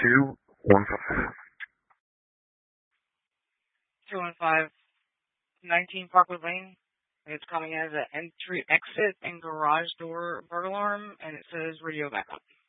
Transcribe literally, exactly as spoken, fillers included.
two one five. two one five, nineteen Parkwood Lane. It's coming as an entry exit and garage door burglar alarm, and it says radio backup.